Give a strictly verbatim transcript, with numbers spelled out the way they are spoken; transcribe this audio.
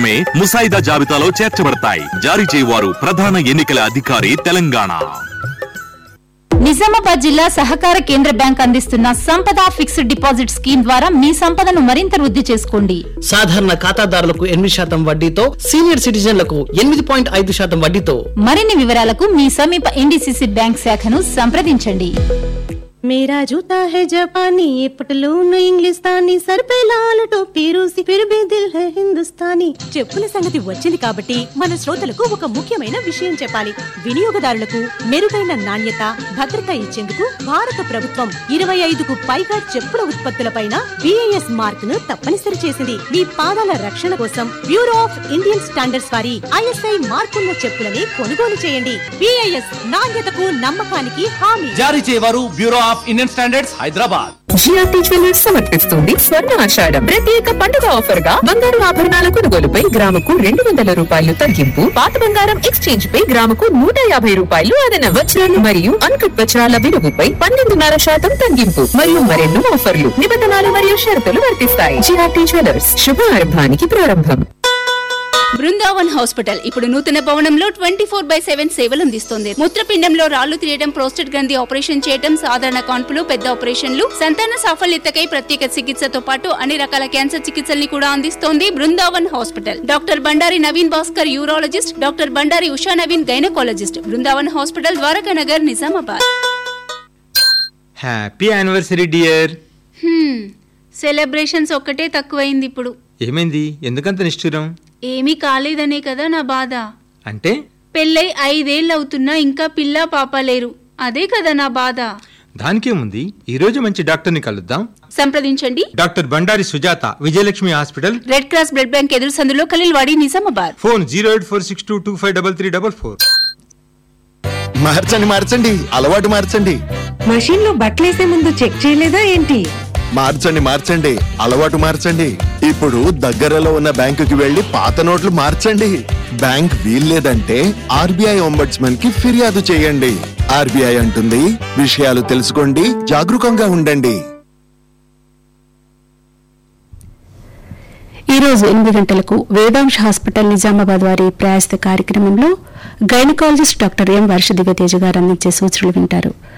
మాత్రమే ముసాయిదా జాబితాలో చేర్చబడతాయి. జారీ చేయవారు ప్రధాన ఎన్నికల అధికారి తెలంగాణ. నిజామాబాద్ జిల్లా సహకార కేంద్ర బ్యాంక్ అందిస్తున్న సంపద ఫిక్స్డ్ డిపాజిట్ స్కీమ్ ద్వారా మీ సంపదను మరింత వృద్ధి చేసుకోండి. సాధారణ ఖాతాదారులకు ఎనిమిది శాతం వడ్డీతో, సీనియర్ సిటిజన్లకు ఎనిమిది పాయింట్ ఐదు శాతం వడ్డీతో. మరిన్ని వివరాలకు మీ సమీప ఎన్డీసీసీ బ్యాంక్ శాఖను సంప్రదించండి. मेरा जूता है जापानी, ये पटलून इंग्लिस्तानी, सर पे लाल टोपी रूसी, फिर भी दिल है हिंदुस्तानी. చెప్పుల సంగతి వచ్చింది కాబట్టి మన శ్రోతలకు ఒక ముఖ్యమైన విషయం చెప్పాలి. వినియోగదారులకు మెరుగైన నాణ్యత, భద్రత ఇచ్చేందుకు భారత ప్రభుత్వం ఇరవై ఐదుకు పైగా చెప్పుల ఉత్పత్తులపైన బిఐఎస్ మార్క్ ను తప్పనిసరి చేసింది. మీ పాదాల రక్షణ కోసం బ్యూరో ఆఫ్ ఇండియన్ స్టాండర్డ్స్ వారి ఐఎస్ఐ మార్కున్న చెప్పులని కొనుగోలు చేయండి. బిఐఎస్ నాణ్యతకు నమ్మకానికి హామీ. జారీ చేయవారు bureau of Indian standards, Hyderabad. GRT jewellers సమర్పిస్తుంది స్వర్ణ ఆషాఢం ప్రత్యేక పండుగ ఆఫర్ గా బంగారు ఆభరణాల కొనుగోలుపై గ్రాముకు రెండు వందల రూపాయలు తగ్గింపు, పాత బంగారం ఎక్స్చేంజ్ పై గ్రాముకు నూట యాభై రూపాయలు అదన, వజ్రాలు మరియు అన్కట్ వజ్రాల విలువపై పన్నెండున్నర శాతం తగ్గింపు మరియు మరెన్నో ఆఫర్లు, నిబంధనలు మరియు షరతులు వర్తిస్తాయి. జిఆర్టీ జ్యువెలర్స్, శుభారంభానికి ప్రారంభం. బృందావన్ హాస్పిటల్ ఇప్పుడు నూతన భవనంలో ట్వంటీ ఫోర్ బై సెవెన్ సేవలు అందిస్తోంది. మూత్రపిండంలో రాళ్లు తీయడం, ప్రోస్టేట్ గ్రంథి ఆపరేషన్ చేయడం, సాధారణ కాన్పులు, పెద్ద ఆపరేషన్లు, సంతాన సాఫల్యతకై ప్రత్యేక చికిత్సతో పాటు అన్ని రకాల క్యాన్సర్ చికిత్సల్ని కూడా అందిస్తోంది Brindavan hospital. Doctor Bandari Naveen Bhaskar urologist, doctor Bandari Usha Naveen gynaecologist. Brindavan hospital, Dwaraka Nagar, Nizamabad. Happy anniversary dear. Celebrations ఒక్కటే తక్కువైంది ఇప్పుడు. ఏమైంది? ఎందుకంత నిష్ఠురం? ఏమీ కాలేదనే కదా నా బాధ. అంటే పెళ్ళై ఐదేళ్లవుతున్నా ఇంకా పిల్ల పాప లేరు, అదే కదా నా బాధ. దానికేముంది, ఈ రోజు మంచి డాక్టర్ ని కలుద్దాం. సంప్రదించండి doctor Bandari Sujatha, Vijayalakshmi hospital, red cross blood bank ఎదురు సందులో, Khaleelwadi, Nizamabad. Phone zero eight four six two two five double three double four. మార్చండి మార్చండి అలవాటు మార్చండి. మషీన్ లో బట్టలేసే ముందు చెక్ చేయలేదా ఏంటి? మార్చండి మార్చండి అలవాటు మార్చండి. ఇప్పుడు దగ్గరలో ఉన్న బ్యాంకుకి వెళ్లి పాత నోట్లు మార్చండి. బ్యాంక్ వీల్లేదంటే ఆర్బీఐ ఒంబడ్స్మన్ కి ఫిర్యాదు చేయండి. ఆర్బీఐ అంటుంది, విషయాలు తెలుసుకోండి, జాగరూకంగా ఉండండి. ఈ రోజు ఎనిమిది గంటలకు వేదాంశ్ హాస్పిటల్ నిజామాబాద్ వారి ప్రయాస కార్యక్రమంలో గైనకాలజిస్ట్ డాక్టర్ ఎం వర్ష దివ్యతేజ గారు అందించే సూచనలు వింటారు.